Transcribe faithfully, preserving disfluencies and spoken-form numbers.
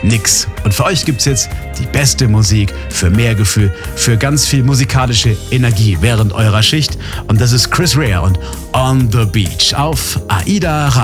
nix. Und für euch gibt's jetzt die beste Musik für mehr Gefühl, für ganz viel musikalische Energie während eurer Schicht. Und das ist Chris Rea und On the Beach auf AIDA Radio.